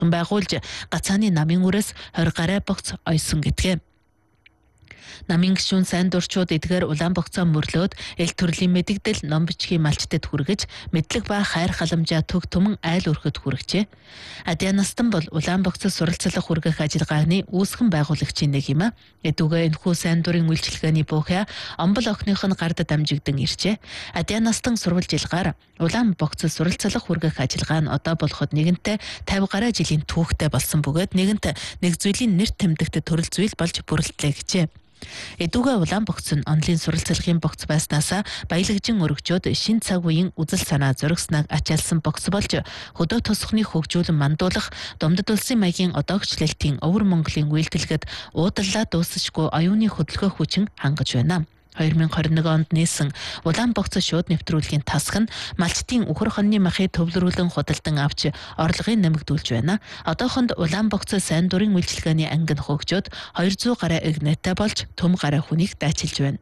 байгуулж гацааны намын үрээс 20 гарай богц ойсон гэдгээ. Намын гишүүн сайн дурчууд эдгээр улаан богцоо мөрлөөд эл төрлийн мэдэгдэл ном бичгийн малчтад хүргэж мэдлэг ба хайр халамжаа төг түмэн айл өрхөд хүргэжээ. Адиа Настан бол улаан богцод суралцлах хүргэх ажиллагааны үүсгэн байгуулагчийн нэг юм а. Эдүгээ энэхүү сайн дурын үйлчилгээний буухай омбол охиных нь гард дамжигдан иржээ. Адиа Настан сурвалжилгаар улаан богцод суралцлах хүргэх ажиллагаа нь одоо болоход нэгэнтээ 50 гаруй жилийн түүхтэй болсон бөгөөд нэгэнт нэг зүйлийн нэр тэмдэгт төрөл зүйл болж бүрэлдлээ гэжээ. Эдүгээ улаан богц нь онлын суралцлагын богц байснасаа баялагжин өргөжөөд шин цаг үеийн үзэл санаа зөргснаг ачаалсан богц болж хөдөө тосхны хөгжүүлэн мандуулах Домдод улсын маягийн одоогчлалтын өвөр Монголын үйлдэлгэд уудаллаа дуусшгүй оюуны хөдөлгөөх хүчин хангаж байна. 2021 онд нээсэн улаан богцод шууд нэвтрүүлгийн тасх нь малчтын үхэр хоньны махыг төвлөрүүлэн худалдан авч орлогыг нэмэгдүүлж байна. Одоохонд улаан богцод сайн дурын үйлчилгээний анги нь хөгжөөд 200 гаруй игнэтэй болж төм гаруй хүнийг дайчилж байна.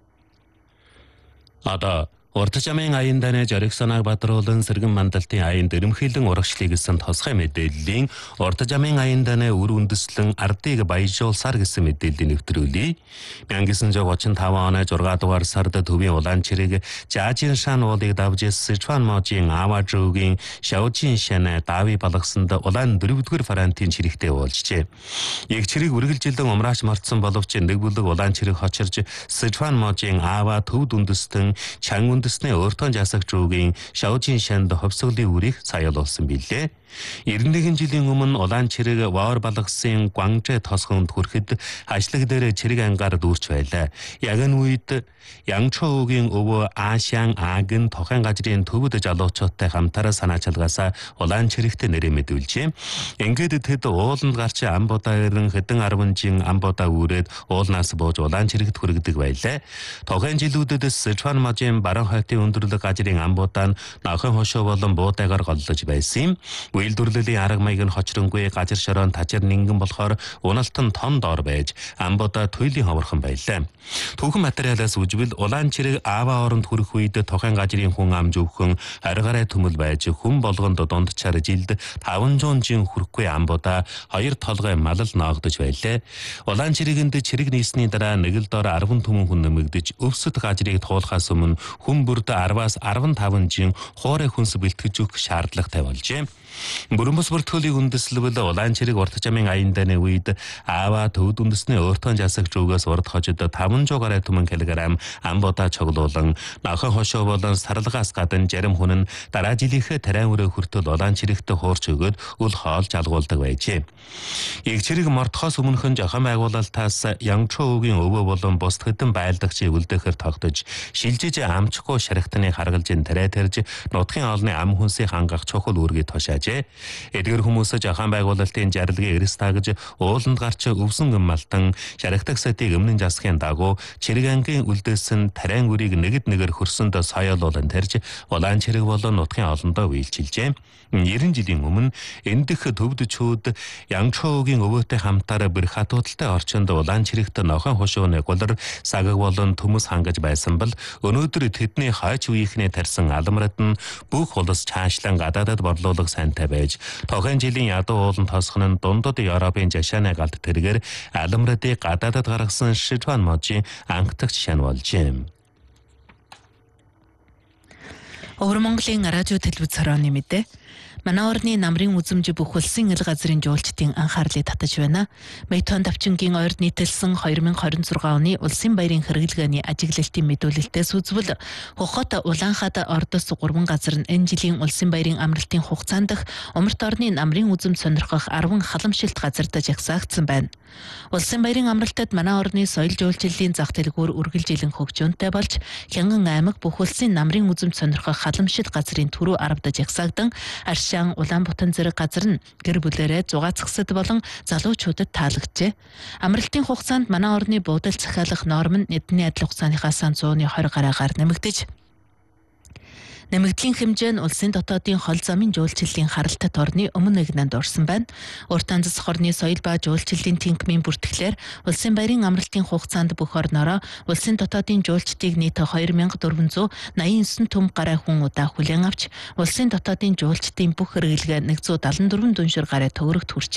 Одоо Урт жамын аян даны жориг санааг бадруулан сэргэн мандалтын аян дэрэмхийлэн урагшлыг гэсэн тосгой мэдээллийн урт жамын аян даны үр үндэслэн ардыг баяжуулсаар гэсэн мэдээллийг нэвтрүүлье. 1935 оны 6 дугаар сард төвийн улаан чирэг Жаажин шан уулыг давж Сычуан можийн Аважуугийн Шаожин шанаа дави балгасанд улаан 4-р фарантын чирэгтэй уулжжээ. Их чирэг үргэлжилдэн умраач мартсан боловч нэг бүлэг улаан чирэг хочирж Сычуан можийн Ава төвд үндэстэн Чан үндэсний өөртөө жасагч руугийн Шаожин шанд ховсголын үрийг саялуулсан билээ. 91 жилийн өмнө улаан чирэг Ваор балгасын Гуанжэ тосгонд хүрэхэд ажлаг дээр чирэг ангаар дүүрч байлаа. Яг энэ үед Янчоугийн өвөө Аашан Аагийн тохайн газрын төвд жалуучуудтай хамтараа санаачилгаасаа улаан чирэгт нэрээ мэдүүлжээ. Ингээд тэд ууланд гарч амбуудаа ирэн хэдэн 10 жин амбуудаа үрээд уулнаас бууж улаан чирэгт хүргэдэг байлаа. Тохайн жилүүдэд Сычуан можийн баруун хойдын өндөрлөг газрын амбуудаа нохин хошоо болон буудаагаар голлож байсан юм. Үйлдвэрлэлийн арга маяг нь хочронгүй газар шороон тачир нингэн болохоор уналт нь тон доор байж амбуудаа туйлын ховорхон байлаа. Түүхэн материалаас үжвэл улаан чирэг Ава оронд хүрэх үед тохайн газрын хүн амж өвхөн 20 гаруй төмөл байж хүн болгонд дундчаар жилд 500 жин хүрэхгүй амбуудаа 2 толгой малал ноогдож байлаа. Улаан чирэгэнд чирэг нийсний дараа нэг л дор 10 төмөн хүн нэмэгдэж өвсөд газрыг туулахаас өмнө хүн бүрд 10-аас 15 жин хоорой хүнс бэлтгэж өгөх шаардлагатай болжээ. Бүрэн бус бүртгөөлийн үндэслэл улаан чирэг урт жамын аян даны үед Ава төвд үндэсний өөртөө жасагч руугаас урд хожид 500 гаруй түмэн килограмм амбуудаа чоглуулан нохин хошоо болон сарлагаас гадна зарим хүн нь дараа жилийнхээ тариан өрөө хүртэл улаан чирэгт хуурч өгөөд үл хоолж алгуулдаг байжээ. Их чирэг мортохоос өмнөхөн зохион байгуулалтаас Янчоугийн өвөө болон бус хэдэн байлдагчийг үлдээхээр тогтож шилжиж амчгүй шархтны харгалжин тариа тарж нутгийн олны ам хүнсийг хангах чухал үүргийг тушаажээ. Эдгээр хүмүүс зохион байгуулалтын зарилгыг эрс таагж ууланд гарч өвсөн гэммалтан шархтаг сэтийг өмнө засахын дагуу чирэг ангийн үлдээсэн тариан үрийг нэгд нэгээр хөрсөнд соёолуулан тарж улаан чирэг болон нутгийн олондоо үйлчилжээ. 90 жилийн өмнө эндх төвд чүүд Янчоугийн өвөөтэй хамтаараа бэр хатуудалтай орчинд улаан чирэгт нохин хошууны гулар сагаг болон төмөс хангаж байсан бол өнөөдөр тэдний хойч үеийнхний тарьсан аламрад нь бүх улс чаашлан гадаадад борлуулах сайнтай байж тохайн жилийн ядуу уулан тосхон нь дундад Европын жашааны галт тэргээр аламрадыг гадаадад гаргасан Сычуан можийн анхдагч шан болжээ. Өвөр Монголын радио телевиз хорооны мэдээ. Манай орны намрын үзэмж бүх улсын ил газрын жуулчдын анхаарлыг татаж байна. Мэйтон давчингийн ойрд нийтэлсэн 2026 оны улсын баярын хэрэглгээний ажиглалтын мэдүүлэлтээс үзвэл хохот улаанхад ордос 3 газар нь энэ жилийн улсын баярын амралтын хугацаанд умарт орны намрын үзэмж сонирхох 10 халамжлалт газарт жагсаагдсан байна. Улсын баярын амралтад манай орны соёл жуулчлалын зах дэлгүүр үргэлжилэн хөгжөөнтэй болж Хянган аймаг бүх улсын намрын үзэмж сонирхох халамжлалт газрын түрүү 10-д жагсаагдан Аршаан Улаанбаатар зэрэг газар нь гэр бүлээрээ зугаацгсад болон залуучуудад таалагджээ. Амралтын хугацаанд манай орны буудал захиалах норм нь эдний адил хугацааныхаас 120 гаруйгаар нэмэгдэж нэмэгдлийн хэмжээ нь улсын дотоодын хол замын жуулчлалын харалтат орны өмнө нэгнэнд орсон байна. Уртан засах орны соёл ба жуулчлалын тэнхимийн бүртгэлээр улсын баярын амралтын хугацаанд бүх орнороо улсын дотоодын жуулчдыг нийт 2489 төм гаруй хүн удаа хүлээн авч улсын дотоодын жуулчдын бүх хэрэглээ 174 дүншир гаруй төгрөгт хүрчээ.